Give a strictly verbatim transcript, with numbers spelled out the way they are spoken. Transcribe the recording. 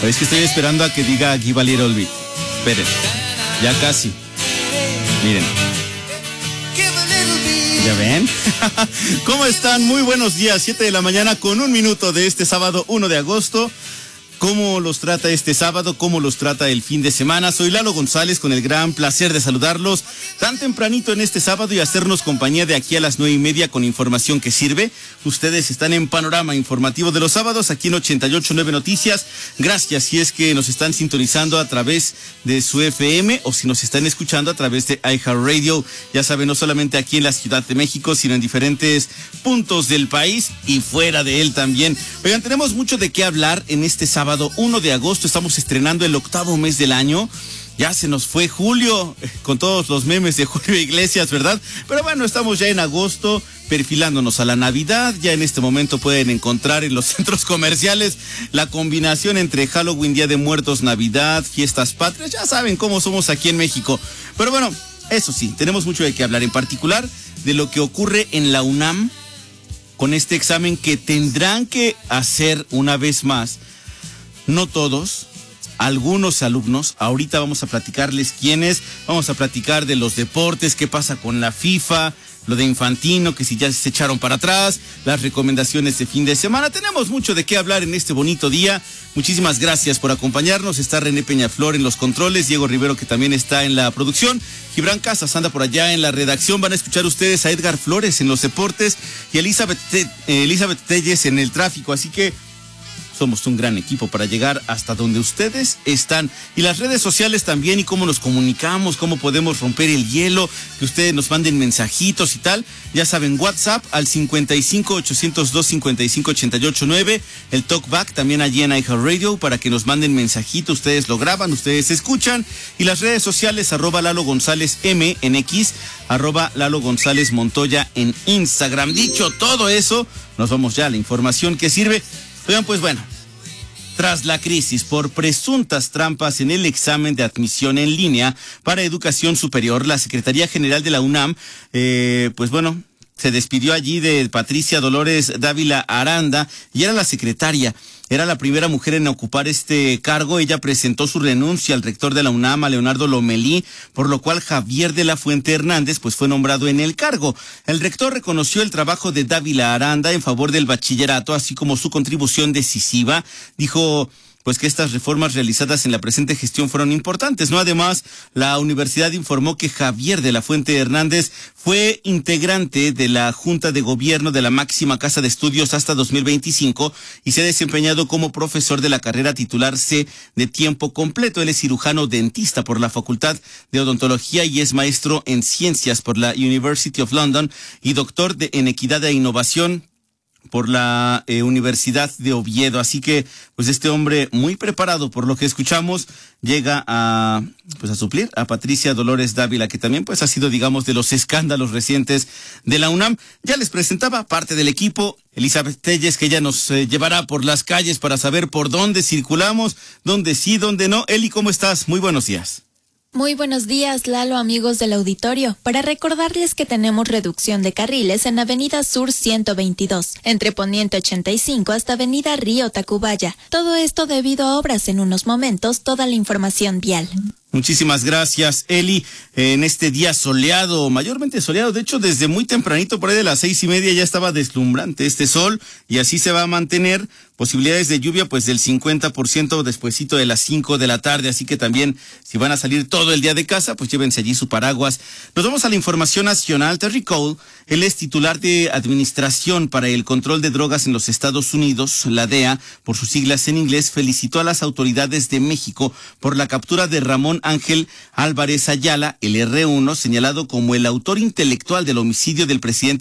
Es que estoy esperando a que diga Give a Little Bit. Esperen, ya casi. Miren. ¿Ya ven? ¿Cómo están? Muy buenos días, siete de la mañana con un minuto de este sábado uno de agosto. ¿Cómo los trata este sábado? ¿Cómo los trata el fin de semana? Soy Lalo González, con el gran placer de saludarlos tan tempranito en este sábado y hacernos compañía de aquí a las nueve y media con información que sirve. Ustedes están en Panorama Informativo de los sábados aquí en ochenta y ocho punto nueve Noticias. Gracias si es que nos están sintonizando a través de su F M o si nos están escuchando a través de iHeartRadio. Ya saben, no solamente aquí en la Ciudad de México, sino en diferentes puntos del país y fuera de él también. Oigan, tenemos mucho de qué hablar en este sábado uno de agosto. Estamos estrenando el octavo mes del año. Ya se nos fue julio, con todos los memes de Julio Iglesias, ¿verdad? Pero bueno, estamos ya en agosto, perfilándonos a la Navidad. Ya en este momento pueden encontrar en los centros comerciales la combinación entre Halloween, Día de Muertos, Navidad, Fiestas Patrias. Ya saben cómo somos aquí en México. Pero bueno, eso sí, tenemos mucho de qué hablar, en particular de lo que ocurre en la UNAM con este examen que tendrán que hacer una vez más. No todos, algunos alumnos. Ahorita vamos a platicarles quiénes, vamos a platicar de los deportes, qué pasa con la FIFA, lo de Infantino, que si ya se echaron para atrás, las recomendaciones de fin de semana. Tenemos mucho de qué hablar en este bonito día. Muchísimas gracias por acompañarnos. Está René Peñaflor en los controles, Diego Rivero, que también está en la producción, Gibran Casas anda por allá en la redacción. Van a escuchar ustedes a Edgar Flores en los deportes y a Elizabeth, Te- eh, Elizabeth Telles en el tráfico, así que somos un gran equipo para llegar hasta donde ustedes están. Y las redes sociales también, y cómo nos comunicamos, cómo podemos romper el hielo, que ustedes nos manden mensajitos y tal. Ya saben, WhatsApp al cincuenta y cinco, ochocientos dos, cincuenta y cinco, ochenta y ocho, nueve. El Talkback también allí en iHeartRadio para que nos manden mensajitos. Ustedes lo graban, ustedes escuchan. Y las redes sociales, arroba Lalo González M en X, arroba Lalo González Montoya en Instagram. Dicho todo eso, nos vamos ya a la información que sirve. Oigan, pues bueno, tras la crisis por presuntas trampas en el examen de admisión en línea para educación superior, la Secretaría General de la UNAM, eh, pues bueno, se despidió allí de Patricia Dolores Dávila Aranda, y era la secretaria. Era la primera mujer en ocupar este cargo. Ella presentó su renuncia al rector de la UNAM, a Leonardo Lomelí, por lo cual Javier de la Fuente Hernández pues fue nombrado en el cargo. El rector reconoció el trabajo de Dávila Aranda en favor del bachillerato, así como su contribución decisiva. Dijo pues que estas reformas realizadas en la presente gestión fueron importantes, ¿no? Además, la universidad informó que Javier de la Fuente Hernández fue integrante de la Junta de Gobierno de la máxima casa de estudios hasta dos mil veinticinco y se ha desempeñado como profesor de la carrera titular C de tiempo completo. Él es cirujano dentista por la Facultad de Odontología y es maestro en ciencias por la University of London y doctor de, en equidad e innovación por la eh, Universidad de Oviedo. Así que, pues este hombre muy preparado, por lo que escuchamos, llega a, pues a suplir a Patricia Dolores Dávila, que también pues ha sido, digamos, de los escándalos recientes de la UNAM. Ya les presentaba parte del equipo, Elizabeth Telles, que ella nos eh, llevará por las calles para saber por dónde circulamos, dónde sí, dónde no. Eli, ¿cómo estás? Muy buenos días. Muy buenos días, Lalo, amigos del auditorio. Para recordarles que tenemos reducción de carriles en Avenida Sur ciento veintidós, entre Poniente ochenta y cinco hasta Avenida Río Tacubaya. Todo esto debido a obras. En unos momentos, toda la información vial. Muchísimas gracias, Eli. En este día soleado, mayormente soleado, de hecho desde muy tempranito, por ahí de las seis y media ya estaba deslumbrante este sol y así se va a mantener. Posibilidades de lluvia pues del cincuenta por ciento despuesito de las cinco de la tarde, así que también si van a salir todo el día de casa, pues llévense allí su paraguas. Nos vamos a la información nacional. Terry Cole, él es titular de Administración para el Control de Drogas en los Estados Unidos, la D E A, por sus siglas en inglés, felicitó a las autoridades de México por la captura de Ramón Ángel Álvarez Ayala, el erre uno, señalado como el autor intelectual del homicidio del presidente